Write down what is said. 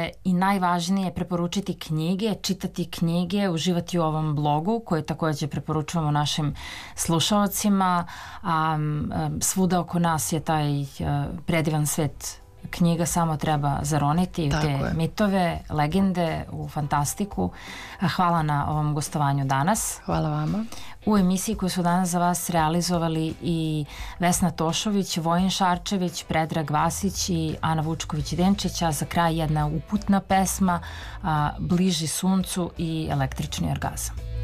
je i najvažnije preporučiti knjige, čitati knjige, uživati u ovom blogu koje takođe preporučujemo našim slušaocima. Svuda oko nas je taj predivan svet knjiga, samo treba zaroniti u te mitove, legende, u fantastiku. Hvala na ovom gostovanju danas. Hvala vama. U emisiji koju su danas za vas realizovali i Vesna Tošović, Vojin Šarčević, Predrag Vasić i Ana Vučković-Denčić, a za kraj jedna uputna pesma Bliži suncu i Električni orgazam.